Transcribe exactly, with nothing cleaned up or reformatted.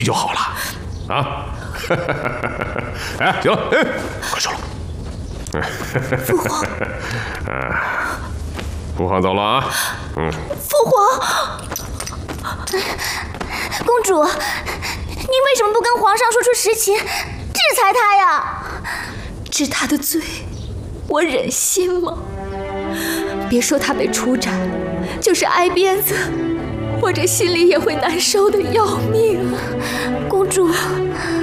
就好了，啊！哎，行了，哎，快收了。 父皇， 父皇走了啊。嗯。 父皇，公主，你为什么不跟皇上说出实情，制裁他呀？治他的罪，我忍心吗？别说他被处斩，就是挨鞭子，我这心里也会难受的要命啊！公主。